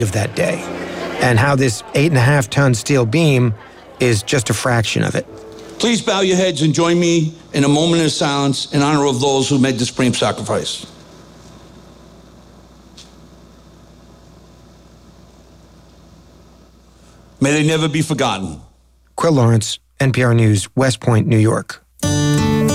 of that day, and how this 8.5-ton steel beam is just a fraction of it. Please bow your heads and join me in a moment of silence in honor of those who made the supreme sacrifice. May they never be forgotten. Quill Lawrence, NPR News, West Point, New York.